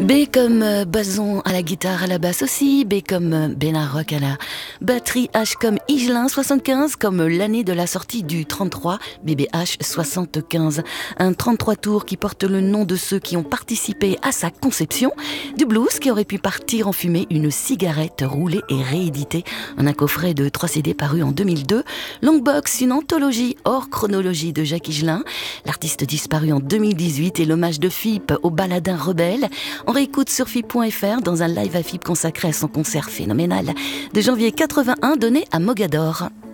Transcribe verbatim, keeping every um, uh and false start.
B comme euh, Bazon à la guitare, à la basse aussi. B comme euh, Bénard Rock à la batterie. H comme Higelin soixante-quinze, comme l'année de la sortie du trente-trois. B B H soixante-quinze. Un trente-trois tours qui porte le nom de ceux qui ont participé à sa conception. Du blues qui aurait pu partir en fumée, une cigarette roulée et rééditée en un coffret de trois C D paru en deux mille deux. Longbox, une anthologie hors chronologie de Jacques Higelin. L'artiste disparu en deux mille dix-huit et l'hommage de Philippe au baladin rebelle. On réécoute sur F I P point F R dans un live à F I P consacré à son concert phénoménal de janvier quatre-vingt-un donné à Mogador.